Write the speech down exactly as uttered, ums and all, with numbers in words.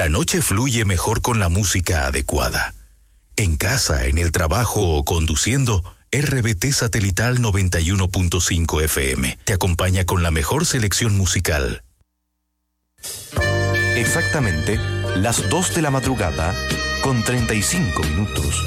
La noche fluye mejor con la música adecuada. En casa, en el trabajo o conduciendo, R B T Satelital noventa y uno punto cinco F M te acompaña con la mejor selección musical. Exactamente las dos de la madrugada con treinta y cinco minutos.